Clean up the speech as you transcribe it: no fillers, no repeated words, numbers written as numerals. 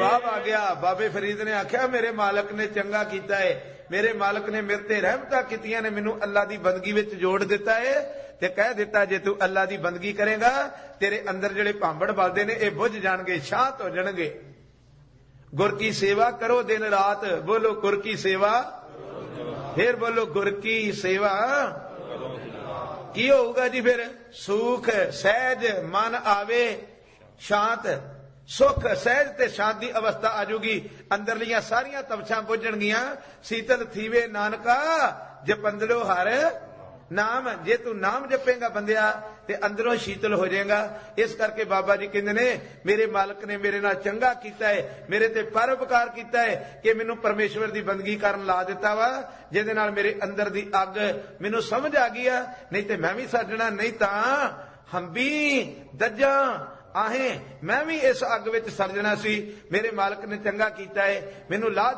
जवाब आ गया। बाबे फरीद ने आख्या मेरे मालक ने चंगा कीता है, मेरे मालक ने मेरे ते रहमतां कीतियां ने, मैनू अल्लाह दी बंदगी विच जोड़ दिता है ते कह दिता जे तू अल्लाह दी बंदगी करेगा तेरे अंदर जिहड़े भांबड़ बलदे ने ये बुझ जाणगे, शांत हो जाणगे। गुर की सेवा करो दिन रात, बोलो गुर की सेवा, फिर बोलो गुर की सेवा। की होगा जी फिर? सुख सहज मन आवे, शांत सुख सहज ते शांति अवस्था आजूगी, अंदरलियां सारियां तपछां बुझणगियां। शीतल थीवे नानका जपंदड़ो हर नाम, जे तू नाम जपेगा बंदिया ते अंदरों शीतल हो जाएगा। इस करके बाबा जी कहते ने मेरे मालक ने मेरे नाल चंगा कीता है, मेरे ते परोपकार कीता है कि मैनू परमेश्वर दी बंदगी करन ला दिता वा, जिहदे नाल मेरे अंदर दी अग मैनू समझ आ गई। नहीं ते मैं भी सजना, नहीं तां हंबी दज्जा आहें मैं भी इस अग विच सड़ जाना सी। मेरे मालक ने चंगा कीता है, मैनू ला